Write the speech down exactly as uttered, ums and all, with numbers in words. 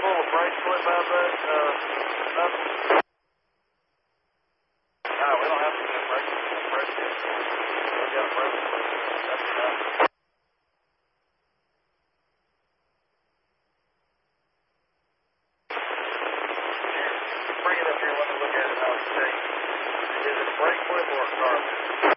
pull a brake slip out of that? Uh, nothing? No, we don't have to get a brake brake slip. We got a brake slip. That's enough. Here, bring it up here and let me look at it and I'll say, is it a brake flip or a carbon?